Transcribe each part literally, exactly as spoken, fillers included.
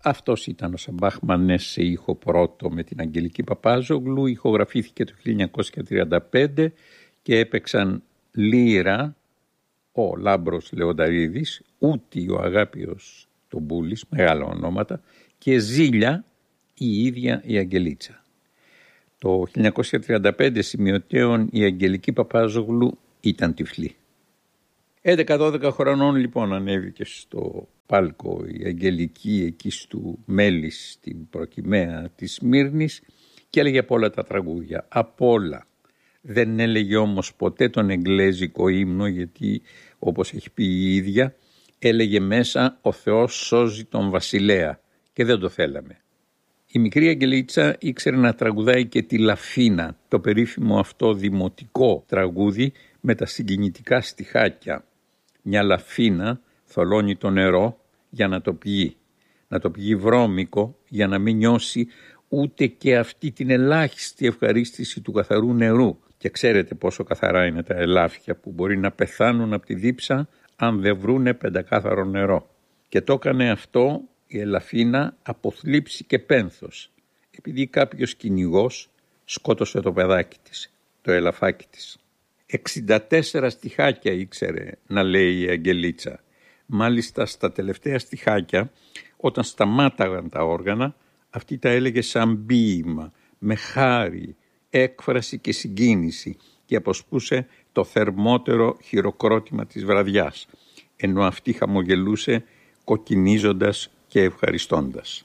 Αυτός ήταν ο Σαμπάχ Μανές σε ήχο πρώτο με την Αγγελική Παπάζογλου. Ηχογραφήθηκε το χίλια εννιακόσια τριάντα πέντε και έπαιξαν λύρα ο Λάμπρος Λεονταρίδης, Ούτη ο Αγάπιος τον Μπούλης, μεγάλα ονόματα, και ζήλια η ίδια η Αγγελίτσα. Το χίλια εννιακόσια τριάντα πέντε σημειωτέων η Αγγελική Παπάζογλου ήταν τυφλή. έντεκα δώδεκα χρονών λοιπόν ανέβηκε στο πάλκο η Αγγελική εκεί του Μέλης στην Προκυμαία της Σμύρνης και έλεγε από όλα τα τραγούδια, από όλα. Δεν έλεγε όμως ποτέ τον εγγλέζικο ύμνο, γιατί όπως έχει πει η ίδια έλεγε μέσα «Ο Θεός σώζει τον βασιλέα» και δεν το θέλαμε. Η μικρή Αγγελίτσα ήξερε να τραγουδάει και τη Λαφίνα, το περίφημο αυτό δημοτικό τραγούδι με τα συγκινητικά στιχάκια. Μια λαφίνα θολώνει το νερό για να το πιει, να το πιει βρώμικο για να μην νιώσει ούτε και αυτή την ελάχιστη ευχαρίστηση του καθαρού νερού. Και ξέρετε πόσο καθαρά είναι τα ελάφια που μπορεί να πεθάνουν από τη δίψα αν δεν βρούνε πεντακάθαρο νερό. Και το έκανε αυτό η Ελαφίνα από θλίψη και πένθος, επειδή κάποιος κυνηγός σκότωσε το παιδάκι της, το ελαφάκι της. εξήντα τέσσερα στιχάκια ήξερε να λέει η Αγγελίτσα. Μάλιστα στα τελευταία στιχάκια, όταν σταμάταγαν τα όργανα, αυτή τα έλεγε σαν ποίημα, με χάρη, έκφραση και συγκίνηση, και αποσπούσε το θερμότερο χειροκρότημα της βραδιάς, ενώ αυτή χαμογελούσε κοκκινίζοντας και ευχαριστώντας.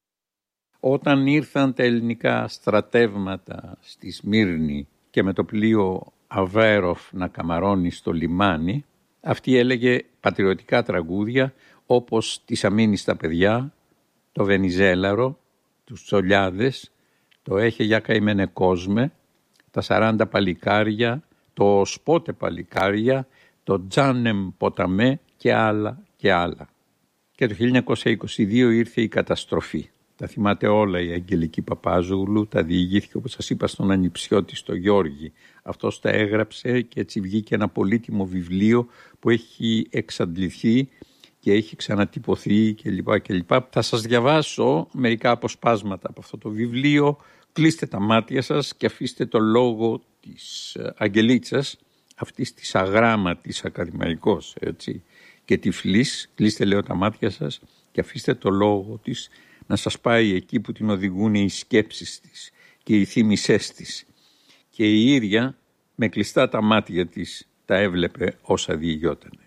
Όταν ήρθαν τα ελληνικά στρατεύματα στη Σμύρνη και με το πλοίο Αβέροφ να καμαρώνει στο λιμάνι, αυτή έλεγε πατριωτικά τραγούδια όπως «Της αμήνης τα παιδιά», το «Βενιζέλαρο», τους «Τσολιάδες», το «Έχε για καημένε κόσμε», τα «Σαράντα παλικάρια», το «Σπότε παλικάρια», το «Τζάνεμ ποταμέ» και άλλα και άλλα. Και το χίλια εννιακόσια είκοσι δύο ήρθε η καταστροφή. Τα θυμάται όλα η Αγγελική Παπάζογλου, τα διηγήθηκε όπως σας είπα στον ανιψιώτη στο Γιώργη. Αυτός τα έγραψε και έτσι βγήκε ένα πολύτιμο βιβλίο που έχει εξαντληθεί και έχει ξανατυπωθεί κλπ. κλπ. Θα σας διαβάσω μερικά αποσπάσματα από αυτό το βιβλίο. Κλείστε τα μάτια σας και αφήστε το λόγο της Αγγελίτσας, αυτής της αγράμματης ακαδημαϊκός, έτσι, και τυφλής. Κλείστε, λέω, τα μάτια σας και αφήστε το λόγο της να σας πάει εκεί που την οδηγούν οι σκέψεις της και οι θύμησές της. Και η ίδια με κλειστά τα μάτια της τα έβλεπε όσα διηγιότανε.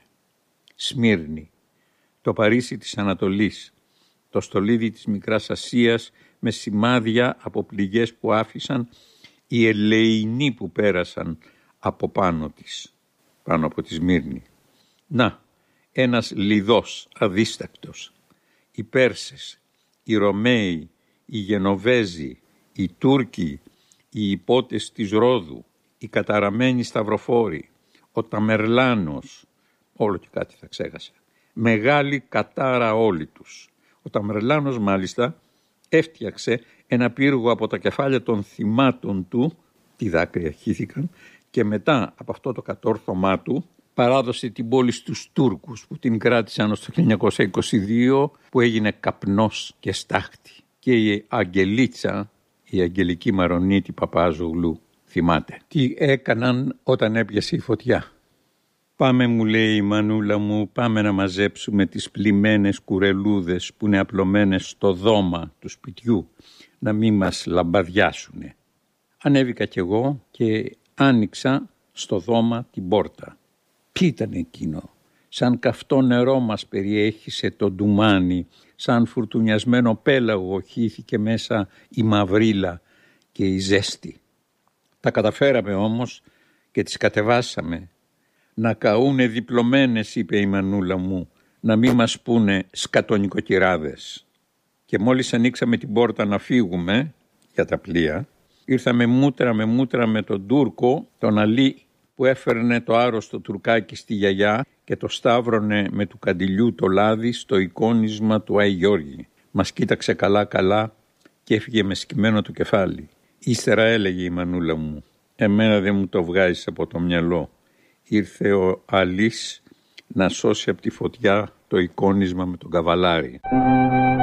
Σμύρνη, το Παρίσι της Ανατολής, το στολίδι της Μικράς Ασίας με σημάδια από πληγές που άφησαν οι ελεηνοί που πέρασαν από πάνω της, πάνω από τη Σμύρνη. Να, ένας Λιδός αδίστακτος, οι Πέρσες, οι Ρωμαίοι, οι Γενοβέζοι, οι Τούρκοι, οι υπότες της Ρόδου, οι καταραμένοι σταυροφόροι, ο Ταμερλάνος, όλο και κάτι θα ξέχασα, μεγάλη κατάρα όλοι τους. Ο Ταμερλάνος μάλιστα έφτιαξε ένα πύργο από τα κεφάλια των θυμάτων του, τι δάκρυα χύθηκαν, και μετά από αυτό το κατόρθωμά του παράδοσε την πόλη στους Τούρκους που την κράτησαν ως το χίλια εννιακόσια είκοσι δύο, που έγινε καπνός και στάχτη. Και η Αγγελίτσα, η Αγγελική Μαρονίτη Παπάζογλου, θυμάται τι έκαναν όταν έπιασε η φωτιά. «Πάμε», μου λέει η μανούλα μου, «πάμε να μαζέψουμε τις πλημμένες κουρελούδες που είναι απλωμένες στο δώμα του σπιτιού, να μην μας λαμπαδιάσουνε». Ανέβηκα κι εγώ και άνοιξα στο δώμα την πόρτα. Τι ήταν εκείνο? Σαν καυτό νερό μας περιέχισε το ντουμάνι, σαν φουρτουνιασμένο πέλαγο χύθηκε μέσα η μαυρίλα και η ζέστη. Τα καταφέραμε όμως και τις κατεβάσαμε. «Να καούνε διπλωμένες», είπε η μανούλα μου, «να μην μας πούνε σκατονικοκυράδες». Και μόλις ανοίξαμε την πόρτα να φύγουμε για τα πλοία, ήρθαμε μούτρα με μούτρα με τον Τούρκο, τον Αλή, που έφερνε το άρρωστο τουρκάκι στη γιαγιά και το σταύρωνε με του καντιλιού το λάδι στο εικόνισμα του Άι Γιώργη. Μας κοίταξε καλά καλά και έφυγε με σκυμμένο το κεφάλι. Ύστερα έλεγε η μανούλα μου, «Εμένα δεν μου το βγάζεις από το μυαλό. Ήρθε ο Αλής να σώσει από τη φωτιά το εικόνισμα με τον καβαλάρι».